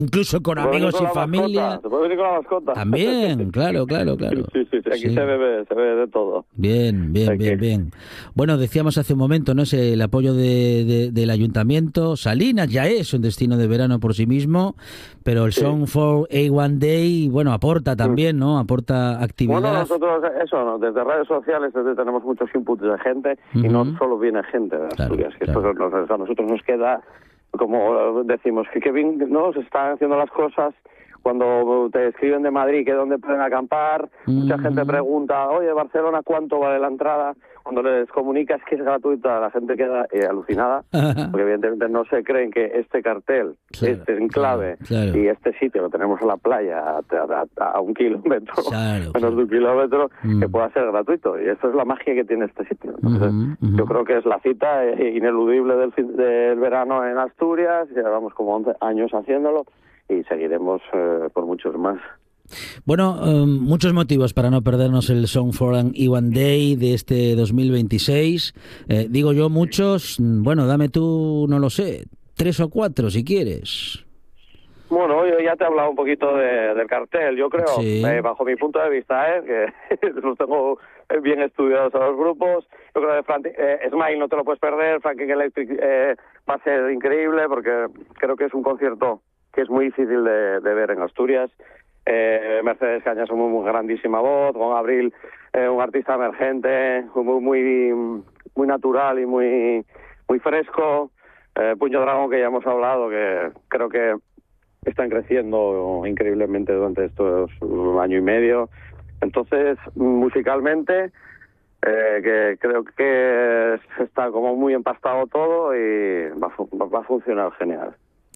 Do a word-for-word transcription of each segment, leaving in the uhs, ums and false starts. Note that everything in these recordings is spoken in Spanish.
incluso con amigos y familia. ¿Se puede venir con la mascota? También, claro, claro, claro. Sí, sí, sí, aquí Sí. se bebe, se bebe de todo. Bien, bien, Aquí. bien, bien. Bueno, decíamos hace un momento, ¿no? Ese, el apoyo de, de- del ayuntamiento. Salinas ya es un destino de verano por sí mismo, pero el Sí. Song for A one Day, bueno, aporta también, ¿no? Aporta actividad. Bueno, nosotros, eso, ¿no? Desde redes sociales desde tenemos muchos inputs de gente y Ujú. no solo viene gente de Claro, Asturias, que claro. esto nos- a nosotros nos queda, como decimos, que, que bien, ¿no? Se están haciendo las cosas. Cuando te escriben de Madrid que dónde pueden acampar, mucha Ujú. gente pregunta, oye, Barcelona, ¿cuánto vale la entrada? Cuando les comunicas que es gratuita, la gente queda eh, alucinada, porque evidentemente no se creen que este cartel, Claro, este enclave claro, claro. y este sitio lo tenemos en la playa a, a- a un kilómetro, Claro, menos claro. de un kilómetro, Mm. que pueda ser gratuito. Y eso es la magia que tiene este sitio. Entonces, Ujú, ujú. yo creo que es la cita eh, ineludible del, fin- del verano en Asturias. Llevamos como once años haciéndolo y seguiremos eh, por muchos más. Bueno, eh, muchos motivos para no perdernos el Song for an E one Day de este dos mil veintiséis. Eh, digo yo muchos, mm, bueno, dame tú, no lo sé, tres o cuatro si quieres. Bueno, yo ya te he hablado un poquito de- del cartel. Yo creo, Sí. eh, bajo mi punto de vista, eh, que los tengo bien estudiados a los grupos. Yo creo que Frank, eh, Smile no te lo puedes perder. Frantic Electric eh, va a ser increíble porque creo que es un concierto que es muy difícil de, de ver en Asturias. Eh, Mercedes Cañas, una muy, muy grandísima voz. Juan Abril, eh, un artista emergente, muy, muy, muy natural y muy, muy fresco. Eh, Puño Dragón, que ya hemos hablado, que creo que están creciendo increíblemente durante estos un año y medio. Entonces, musicalmente, eh, que creo que está como muy empastado todo y va a, fu- va a funcionar genial.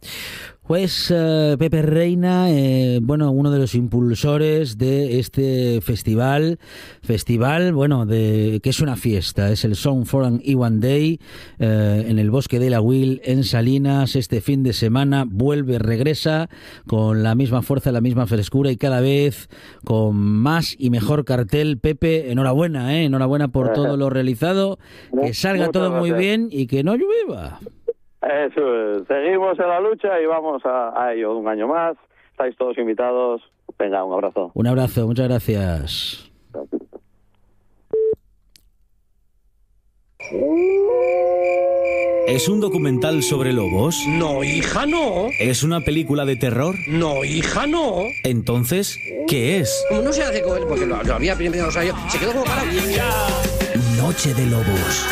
Pues eh, Pepe Reina, eh, bueno, uno de los impulsores de este festival, festival, bueno, de que es una fiesta, es el Song for an E one Day eh, en el Bosque de la Will en Salinas. Este fin de semana vuelve, regresa con la misma fuerza, la misma frescura y cada vez con más y mejor cartel. Pepe, enhorabuena, eh, enhorabuena por todo lo realizado, que salga Muchas todo muy gracias. bien y que no llueva. Eso es. Seguimos en la lucha y vamos a, a ello un año más. Estáis todos invitados. Venga, un abrazo. Un abrazo, muchas gracias. ¿Es un documental sobre lobos? No, hija, no. ¿Es una película de terror? No, hija, no. Entonces, ¿qué es? Como no se hace con él, porque lo, lo había primero, o sea, yo, se quedó como parado. Noche de Lobos.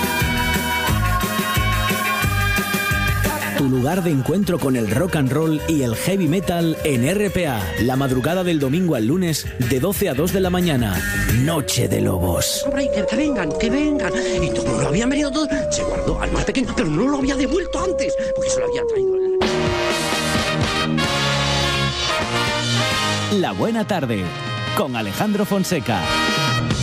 Tu lugar de encuentro con el rock and roll y el heavy metal en R P A. La madrugada del domingo al lunes de doce a dos de la mañana. Noche de Lobos. Hombre, que, que vengan, que vengan. Y como lo habían venido todos, se guardó al más pequeño, pero no lo había devuelto antes, porque se lo había traído él. La buena tarde con Alejandro Fonseca.